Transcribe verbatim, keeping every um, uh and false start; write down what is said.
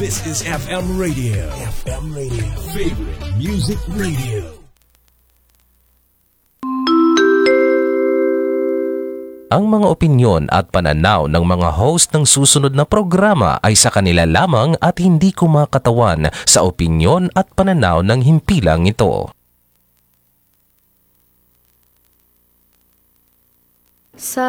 This is F M Radio. F M Radio. Favorite Music Radio. Ang mga opinyon at pananaw ng mga host ng susunod na programa ay sa kanila lamang at hindi kumakatawan sa opinyon at pananaw ng himpilang ito. Sa